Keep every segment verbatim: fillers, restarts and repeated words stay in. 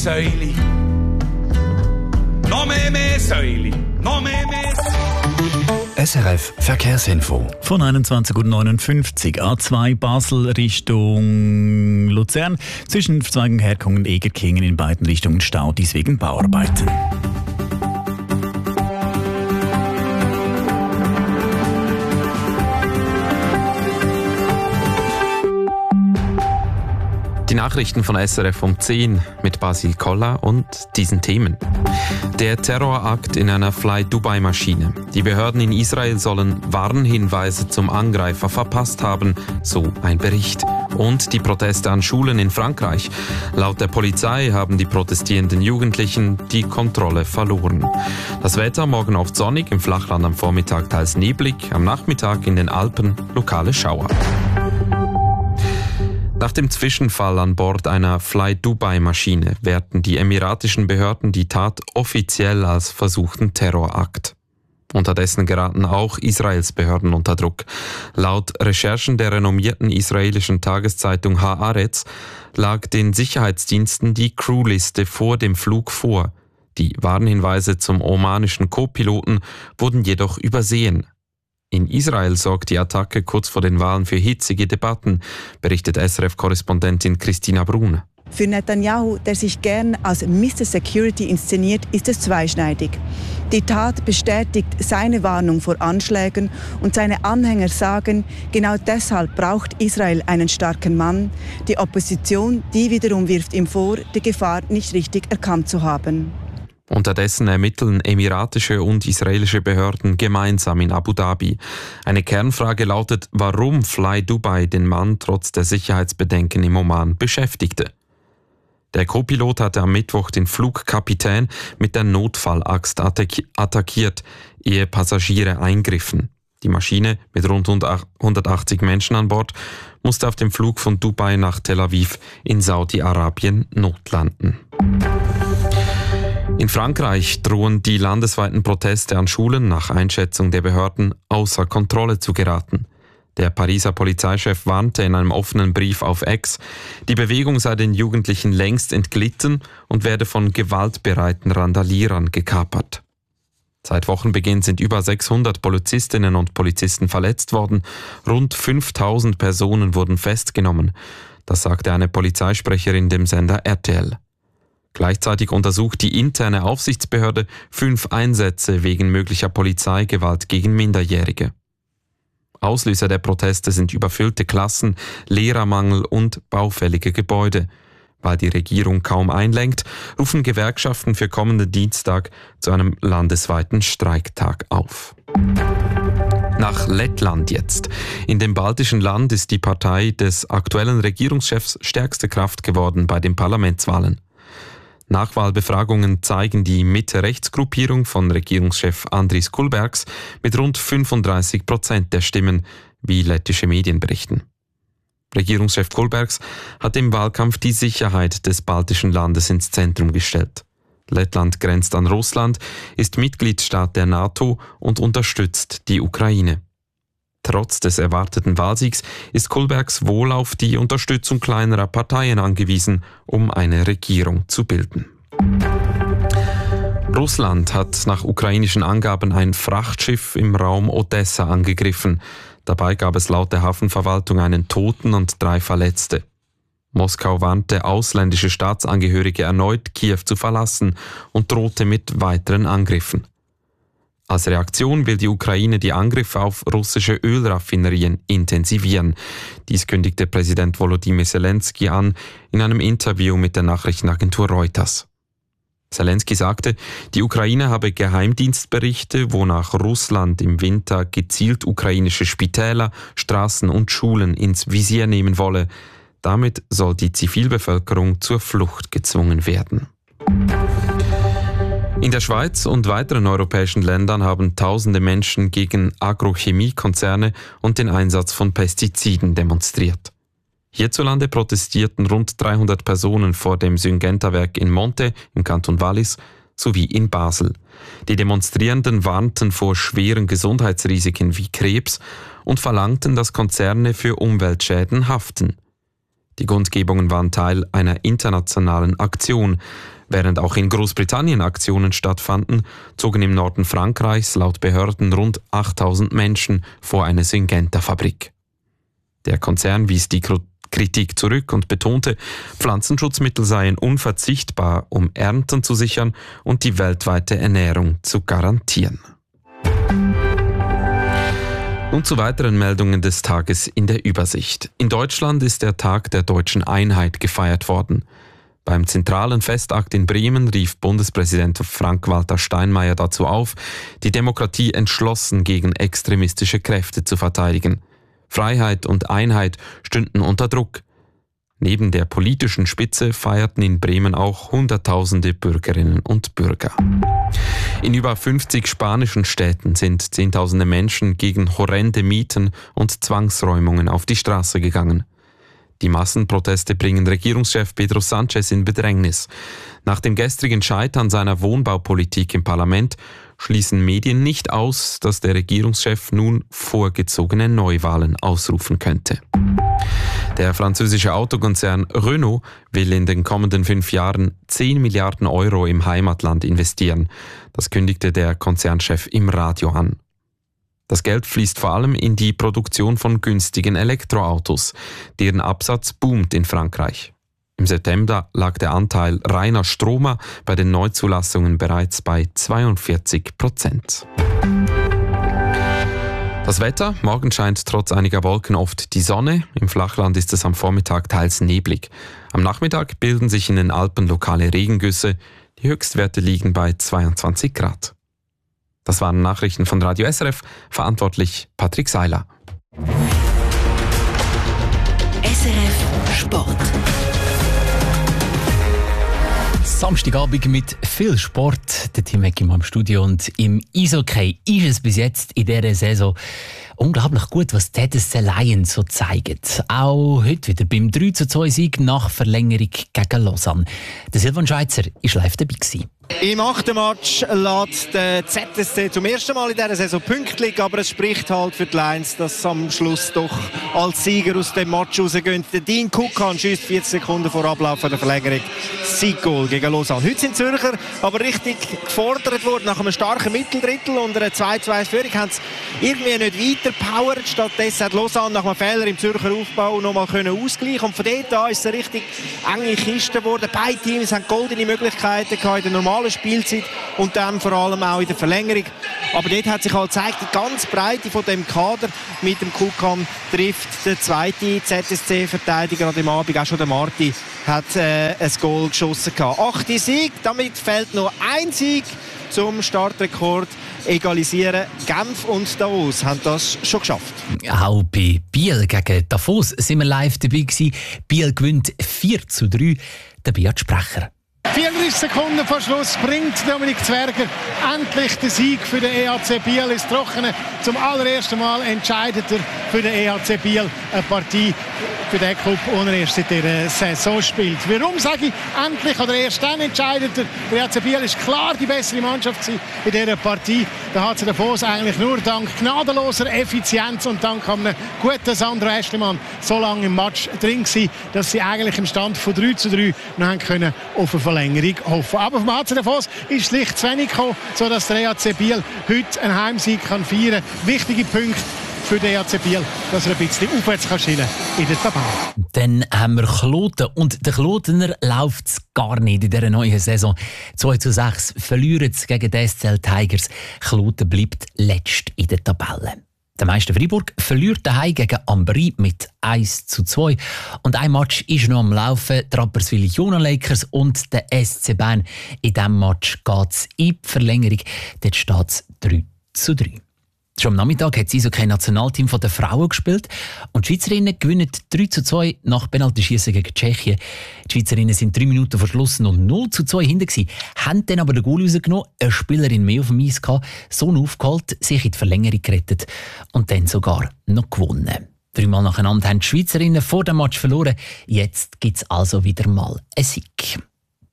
Säule. Noch mehr, mehr Säule. Noch mehr, mehr Säule. S R F Verkehrsinfo. Von einundzwanzig Uhr neunundfünfzig A zwei Basel Richtung Luzern. Zwischen Verzweigung Herkungen Egerkingen in beiden Richtungen Stau, dies wegen Bauarbeiten. Die Nachrichten von S R F um zehn mit Basil Koller und diesen Themen. Der Terrorakt in einer Fly-Dubai-Maschine. Die Behörden in Israel sollen Warnhinweise zum Angreifer verpasst haben, so ein Bericht. Und die Proteste an Schulen in Frankreich. Laut der Polizei haben die protestierenden Jugendlichen die Kontrolle verloren. Das Wetter morgen oft sonnig, im Flachland am Vormittag teils neblig, am Nachmittag in den Alpen lokale Schauer. Nach dem Zwischenfall an Bord einer Fly-Dubai-Maschine werten die emiratischen Behörden die Tat offiziell als versuchten Terrorakt. Unterdessen geraten auch Israels Behörden unter Druck. Laut Recherchen der renommierten israelischen Tageszeitung Haaretz lag den Sicherheitsdiensten die Crewliste vor dem Flug vor. Die Warnhinweise zum omanischen Co-Piloten wurden jedoch übersehen. In Israel sorgt die Attacke kurz vor den Wahlen für hitzige Debatten, berichtet S R F-Korrespondentin Christina Brun. Für Netanyahu, der sich gern als Mister Security inszeniert, ist es zweischneidig. Die Tat bestätigt seine Warnung vor Anschlägen und seine Anhänger sagen, genau deshalb braucht Israel einen starken Mann. Die Opposition, die wiederum wirft ihm vor, die Gefahr nicht richtig erkannt zu haben. Unterdessen ermitteln emiratische und israelische Behörden gemeinsam in Abu Dhabi. Eine Kernfrage lautet, warum Fly Dubai den Mann trotz der Sicherheitsbedenken im Oman beschäftigte. Der Co-Pilot hatte am Mittwoch den Flugkapitän mit der Notfallaxt attackiert, ehe Passagiere eingriffen. Die Maschine mit rund hundertachtzig Menschen an Bord musste auf dem Flug von Dubai nach Tel Aviv in Saudi-Arabien notlanden. In Frankreich drohen die landesweiten Proteste an Schulen nach Einschätzung der Behörden außer Kontrolle zu geraten. Der Pariser Polizeichef warnte in einem offenen Brief auf X, die Bewegung sei den Jugendlichen längst entglitten und werde von gewaltbereiten Randalierern gekapert. Seit Wochenbeginn sind über sechshundert Polizistinnen und Polizisten verletzt worden, rund fünftausend Personen wurden festgenommen. Das sagte eine Polizeisprecherin dem Sender R T L. Gleichzeitig untersucht die interne Aufsichtsbehörde fünf Einsätze wegen möglicher Polizeigewalt gegen Minderjährige. Auslöser der Proteste sind überfüllte Klassen, Lehrermangel und baufällige Gebäude. Weil die Regierung kaum einlenkt, rufen Gewerkschaften für kommenden Dienstag zu einem landesweiten Streiktag auf. Nach Lettland jetzt. In dem baltischen Land ist die Partei des aktuellen Regierungschefs stärkste Kraft geworden bei den Parlamentswahlen. Nachwahlbefragungen zeigen die Mitte-Rechts-Gruppierung von Regierungschef Andris Kulbergs mit rund fünfunddreißig Prozent der Stimmen, wie lettische Medien berichten. Regierungschef Kulbergs hat im Wahlkampf die Sicherheit des baltischen Landes ins Zentrum gestellt. Lettland grenzt an Russland, ist Mitgliedstaat der NATO und unterstützt die Ukraine. Trotz des erwarteten Wahlsiegs ist Kulbergs wohl auf die Unterstützung kleinerer Parteien angewiesen, um eine Regierung zu bilden. Russland hat nach ukrainischen Angaben ein Frachtschiff im Raum Odessa angegriffen. Dabei gab es laut der Hafenverwaltung einen Toten und drei Verletzte. Moskau warnte ausländische Staatsangehörige erneut, Kiew zu verlassen und drohte mit weiteren Angriffen. Als Reaktion will die Ukraine die Angriffe auf russische Ölraffinerien intensivieren. Dies kündigte Präsident Volodymyr Zelensky an in einem Interview mit der Nachrichtenagentur Reuters. Zelensky sagte, die Ukraine habe Geheimdienstberichte, wonach Russland im Winter gezielt ukrainische Spitäler, Straßen und Schulen ins Visier nehmen wolle. Damit soll die Zivilbevölkerung zur Flucht gezwungen werden. In der Schweiz und weiteren europäischen Ländern haben tausende Menschen gegen Agrochemiekonzerne und den Einsatz von Pestiziden demonstriert. Hierzulande protestierten rund dreihundert Personen vor dem Syngenta-Werk in Monte im Kanton Wallis sowie in Basel. Die Demonstrierenden warnten vor schweren Gesundheitsrisiken wie Krebs und verlangten, dass Konzerne für Umweltschäden haften. Die Kundgebungen waren Teil einer internationalen Aktion. Während auch in Großbritannien Aktionen stattfanden, zogen im Norden Frankreichs laut Behörden rund achttausend Menschen vor eine Syngenta-Fabrik. Der Konzern wies die Kritik zurück und betonte, Pflanzenschutzmittel seien unverzichtbar, um Ernten zu sichern und die weltweite Ernährung zu garantieren. Und zu weiteren Meldungen des Tages in der Übersicht. In Deutschland ist der Tag der deutschen Einheit gefeiert worden. Beim zentralen Festakt in Bremen rief Bundespräsident Frank-Walter Steinmeier dazu auf, die Demokratie entschlossen gegen extremistische Kräfte zu verteidigen. Freiheit und Einheit stünden unter Druck. Neben der politischen Spitze feierten in Bremen auch Hunderttausende Bürgerinnen und Bürger. In über fünfzig spanischen Städten sind Zehntausende Menschen gegen horrende Mieten und Zwangsräumungen auf die Straße gegangen. Die Massenproteste bringen Regierungschef Pedro Sánchez in Bedrängnis. Nach dem gestrigen Scheitern seiner Wohnbaupolitik im Parlament schließen Medien nicht aus, dass der Regierungschef nun vorgezogene Neuwahlen ausrufen könnte. Der französische Autokonzern Renault will in den kommenden fünf Jahren zehn Milliarden Euro im Heimatland investieren. Das kündigte der Konzernchef im Radio an. Das Geld fließt vor allem in die Produktion von günstigen Elektroautos. Deren Absatz boomt in Frankreich. Im September lag der Anteil reiner Stromer bei den Neuzulassungen bereits bei zweiundvierzig Prozent. Das Wetter: Morgen scheint trotz einiger Wolken oft die Sonne. Im Flachland ist es am Vormittag teils neblig. Am Nachmittag bilden sich in den Alpen lokale Regengüsse. Die Höchstwerte liegen bei zweiundzwanzig Grad. Das waren Nachrichten von Radio S R F, verantwortlich Patrick Seiler. S R F Sport. Samstagabend mit viel Sport. Der Tim Heckim im Studio und im Eishockey ist es bis jetzt in dieser Saison unglaublich gut, was die S C Lions so zeigen. Auch heute wieder beim drei zu zwei Sieg nach Verlängerung gegen Lausanne. Der Silvan Schweizer war live dabei gewesen. Im achten Match lässt der Z S C zum ersten Mal in dieser Saison pünktlich, aber es spricht halt für die Lions, dass sie am Schluss doch als Sieger aus dem Match rausgehen. Der Dean Kukan schießt vierzig Sekunden vor Ablauf der Verlängerung Sieg-Goal gegen Lausanne. Heute sind die Zürcher aber richtig gefordert worden. Nach einem starken Mitteldrittel und einer zwei zu eins Führung haben sie irgendwie nicht weiter powert. Stattdessen hat Lausanne nach einem Fehler im Zürcher Aufbau noch mal ausgleichen. Und von dort an ist es eine richtig enge Kiste geworden. Beide Teams haben goldene Möglichkeiten gehabt in der normalen Spielzeit und dann vor allem auch in der Verlängerung. Aber dort hat sich halt gezeigt, die ganze Breite von dem Kader mit dem Kukan trifft der zweite Z S C-Verteidiger an dem Abend, auch schon der Marti, hat äh, ein Goal geschossen gehabt. Achte Sieg, damit fehlt noch ein Sieg zum Startrekord egalisieren. Genf und Davos haben das schon geschafft. Auch bei Biel gegen Davos sind wir live dabei gewesen. Biel gewinnt vier zu drei. Der Beat Sprecher. vierunddreißig Sekunden vor Schluss bringt Dominik Zwerger endlich den Sieg für den E H C Biel ins Trockene. Zum allerersten Mal entscheidet er für den E H C Biel eine Partie für den Club, den er erst seit dieser Saison spielt. Warum sage ich endlich oder erst dann entscheidet er? Der E H C Biel ist klar die bessere Mannschaft in dieser Partie. Da hat sie Davos eigentlich nur dank gnadenloser Effizienz und dank einem guten Sandro Aeschlimann so lange im Match drin gewesen, dass sie eigentlich im Stand von drei zu drei noch haben können auf eine Verlängerung hoffen. Aber vom H C Davos ist schlicht zu wenig gekommen, sodass der E H C Biel heute einen Heimsieg kann feiern kann. Wichtige Punkte für den E H C Biel, dass er ein bisschen aufwärts kann schielen in der Tabelle. Dann haben wir Kloten und der Klotener läuft es gar nicht in dieser neuen Saison. zwei zu sechs verlieren sie gegen die S C L Tigers. Kloten bleibt letzt in der Tabelle. Der Meister Freiburg verliert daheim gegen Ambri mit eins zu zwei. Und ein Match ist noch am Laufen. Die Rapperswil Jona Lakers und der S C Bern. In diesem Match geht es in die Verlängerung. Dort steht es drei zu drei. Schon am Nachmittag hat das Eishockey-Nationalteam der Frauen gespielt und die Schweizerinnen gewinnen drei zu zwei nach Penaltyschiessen gegen Tschechien. Die Schweizerinnen sind drei Minuten vor Schluss noch null zu zwei hinten gewesen, haben dann aber den Goal rausgenommen, eine Spielerin mehr auf dem Eis gehabt, so aufgeholt, sich in die Verlängerung gerettet und dann sogar noch gewonnen. Dreimal nacheinander haben die Schweizerinnen vor dem Match verloren. Jetzt gibt es also wieder mal einen Sieg.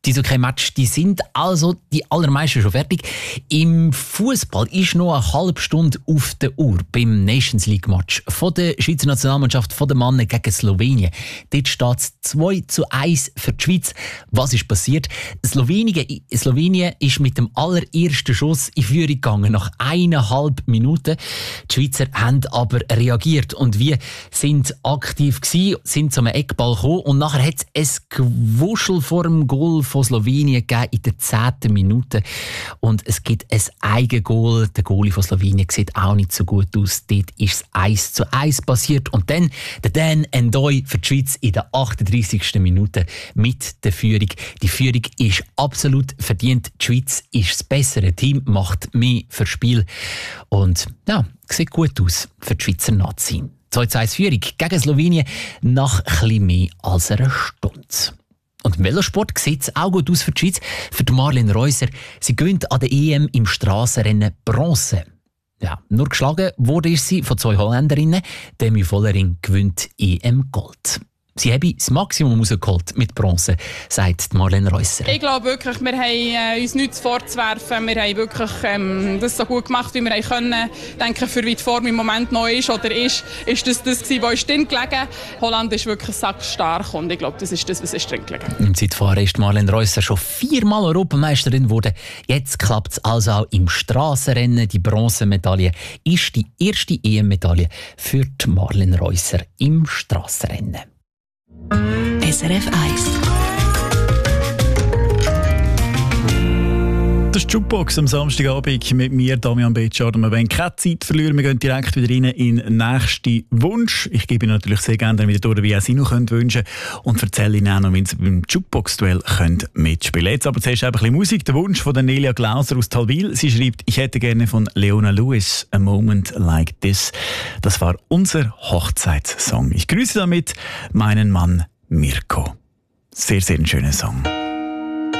Die Eishockey-Match, die sind also die allermeisten schon fertig. Im Fußball ist noch eine halbe Stunde auf der Uhr beim Nations League-Match von der Schweizer Nationalmannschaft von den Männern gegen Slowenien. Dort steht es zwei zu eins für die Schweiz. Was ist passiert? Slowenien, Slowenien ist mit dem allerersten Schuss in Führung gegangen, nach eineinhalb Minuten. Die Schweizer haben aber reagiert und wir sind aktiv gewesen, sind zum Eckball gekommen und nachher hat es ein Gewuschel vor dem Goal von Slowenien gegeben in der zehnten Minute. Und es gibt ein Eigengoal. Der Goalie von Slowenien sieht auch nicht so gut aus. Dort ist es eins zu eins passiert. Und dann der Dan N'Doye für die Schweiz in der achtunddreissigsten Minute mit der Führung. Die Führung ist absolut verdient. Die Schweiz ist das bessere Team, macht mehr fürs Spiel. Und ja, sieht gut aus für die Schweizer Nazi. zwei zu eins Führung gegen Slowenien nach etwas mehr als einer Stunde. Und im Velosport sieht es auch gut aus für die Schweiz. Für die Marlene Reusser. Sie gewinnt an der E M im Strassenrennen Bronze. Ja, nur geschlagen wurde ist sie von zwei Holländerinnen. Demi Vollering gewinnt E M Gold. Sie haben das Maximum rausgeholt mit Bronze, sagt Marlene Reusser. Ich glaube wirklich, wir haben äh, uns nichts vorzuwerfen. Wir haben wirklich ähm, das so gut gemacht, wie wir haben können. Ich denke, für wie die Form im Moment noch ist oder ist, ist das das gewesen, was drin gelegen. Holland ist wirklich sackstark und ich glaube, das ist das, was ist drin gelegen. Im Zeitfahren ist Marlene Reusser schon viermal Europameisterin geworden. Jetzt klappt es also auch im Strassenrennen. Die Bronzemedaille ist die erste E M-Medaille für die Marlene Reusser im Strassenrennen. S R F eins. Das ist die Jukebox am Samstagabend mit mir, Damian Betschart. Wir wollen keine Zeit verlieren. Wir gehen direkt wieder rein in den nächsten Wunsch. Ich gebe Ihnen natürlich sehr gerne wieder durch, wie auch Sie noch wünschen können. Und erzähle Ihnen auch noch, wie Sie beim Jukebox-Duell mitspielen können. Jetzt aber zuerst ein bisschen Musik. Der Wunsch von Nelia Glauser aus Talwil. Sie schreibt, ich hätte gerne von Leona Lewis «A Moment Like This». Das war unser Hochzeitssong. Ich grüße damit meinen Mann Mirko. Sehr, sehr ein schöner Song.